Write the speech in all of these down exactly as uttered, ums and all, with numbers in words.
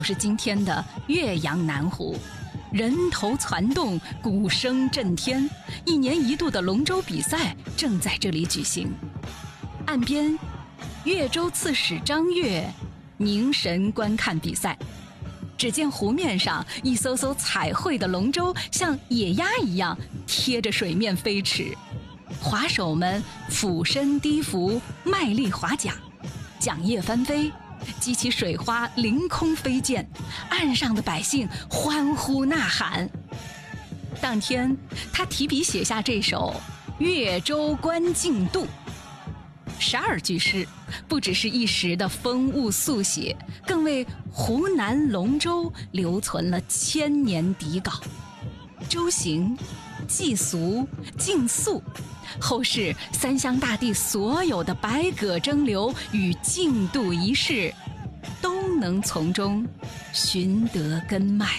是今天的岳阳南湖，人头攒动，鼓声震天，一年一度的龙舟比赛正在这里举行。岸边，越州刺史张悦凝神观看比赛。只见湖面上一艘艘彩绘的龙舟像野鸭一样贴着水面飞驰，划手们俯身低伏，卖力划桨，桨叶翻飞，激起水花凌空飞溅，岸上的百姓欢呼呐喊。当天，他提笔写下这首《越州观竞渡》，十二句诗，不只是一时的风物速写，更为湖南龙舟留存了千年底稿。舟行、祭俗、竞速，后世三湘大地所有的百舸争流与竞渡仪式，都能从中寻得根脉。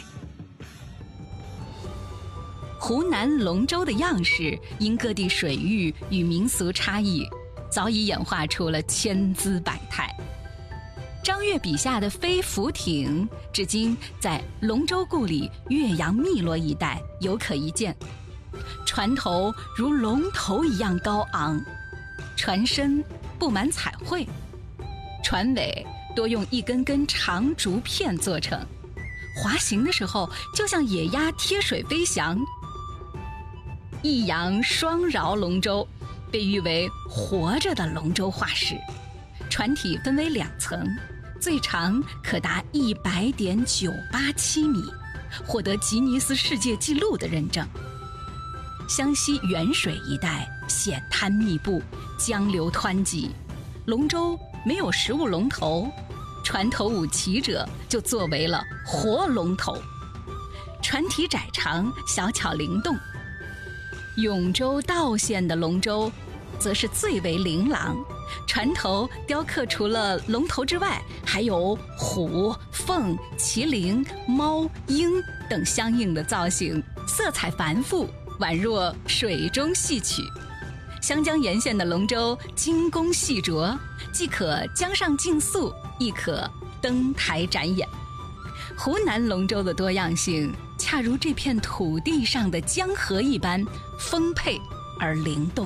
湖南龙舟的样式因各地水域与民俗差异，早已演化出了千姿百态。张悦笔下的飞浮艇，至今在龙舟故里岳阳汨罗一带有可一见。船头如龙头一样高昂，船身布满彩绘，船尾多用一根根长竹片做成，滑行的时候就像野鸭贴水飞翔。一扬双饶龙舟被誉为活着的龙舟画室，船体分为两层，最长可达一百点九八七米，获得吉尼斯世界纪录的认证。湘西沅水一带险滩密布，江流湍急，龙舟没有实物龙头，船头舞骑者就作为了活龙头。船体窄长，小巧灵动。永州道县的龙舟则是最为琳琅，船头雕刻除了龙头之外，还有虎、凤、麒麟、猫、鹰等相应的造型，色彩繁复，宛若水中戏曲。湘江沿线的龙舟精工细琢，既可江上竞速，亦可登台展演。湖南龙舟的多样性，恰如这片土地上的江河一般丰沛而灵动。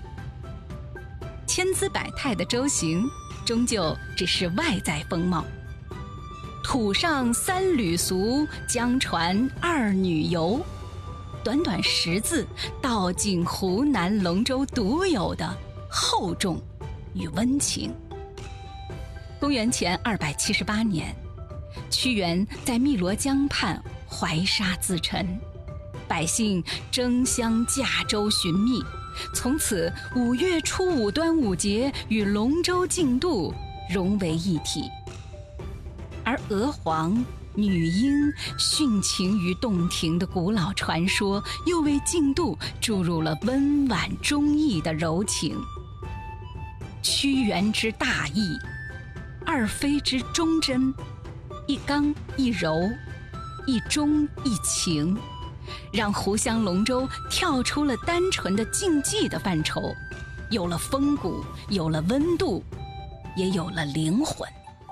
千姿百态的舟行，终究只是外在风貌。土上三缕俗，江船二女游。短短十字，道尽湖南龙舟独有的厚重与温情。公元前二百七十八年，屈原在汨罗江畔怀沙自沉，百姓争相驾舟寻觅，从此五月初五端午节与龙舟竞渡融为一体。而娥皇、女英殉情于洞庭的古老传说，又为竞渡注入了温婉忠义的柔情。屈原之大义，二妃之忠贞，一刚一柔，一忠一情，让湖湘龙舟跳出了单纯的竞技的范畴，有了风骨，有了温度，也有了灵魂。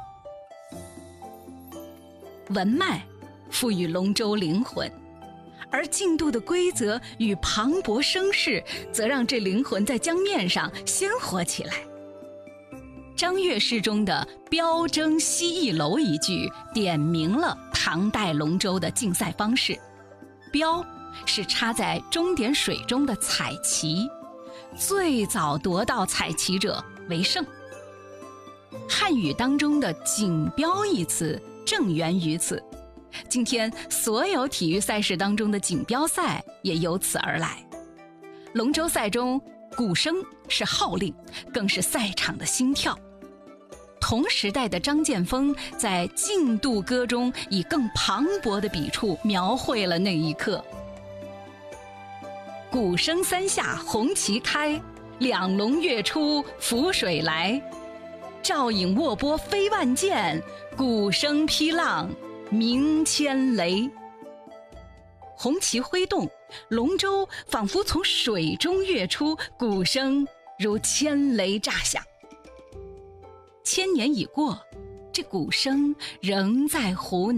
文脉赋予龙舟灵魂，而竞渡的规则与磅礴声势，则让这灵魂在江面上鲜活起来。张悦诗中的标争西翼楼一句，点明了唐代龙舟的竞赛方式。标是插在终点水中的彩旗，最早夺到彩旗者为胜。汉语当中的锦标一词正源于此，今天所有体育赛事当中的锦标赛也由此而来。龙舟赛中，鼓声是号令，更是赛场的心跳。同时代的张建峰在《竞渡歌》中以更磅礴的笔触描绘了那一刻。鼓声三下红旗开，两龙跃出浮水来。照影卧波飞万箭，鼓声劈浪鸣千雷。红旗挥动，龙舟仿佛从水中跃出，鼓声如千雷炸响。千年已过， 这鼓声仍在湖南。